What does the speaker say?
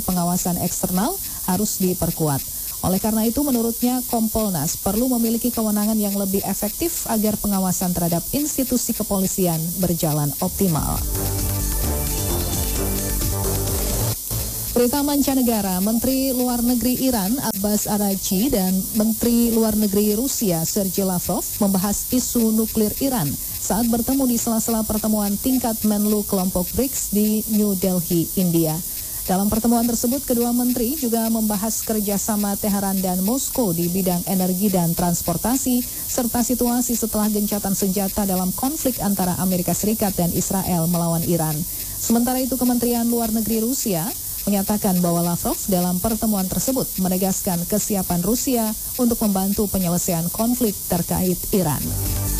pengawasan eksternal harus diperkuat. Oleh karena itu, menurutnya Kompolnas perlu memiliki kewenangan yang lebih efektif agar pengawasan terhadap institusi kepolisian berjalan optimal. Berita mancanegara, Menteri Luar Negeri Iran Abbas Araghchi dan Menteri Luar Negeri Rusia Sergei Lavrov membahas isu nuklir Iran saat bertemu di sela-sela pertemuan tingkat Menlu kelompok BRICS di New Delhi, India. Dalam pertemuan tersebut, kedua menteri juga membahas kerjasama Teheran dan Moskow di bidang energi dan transportasi, serta situasi setelah gencatan senjata dalam konflik antara Amerika Serikat dan Israel melawan Iran. Sementara itu, Kementerian Luar Negeri Rusia menyatakan bahwa Lavrov dalam pertemuan tersebut menegaskan kesiapan Rusia untuk membantu penyelesaian konflik terkait Iran.